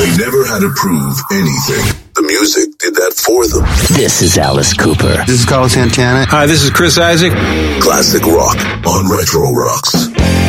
They never had to prove anything. The music did that for them. This is Alice Cooper. This is Carlos Santana. Hi, this is Chris Isaac. Classic rock on Retro Rocks.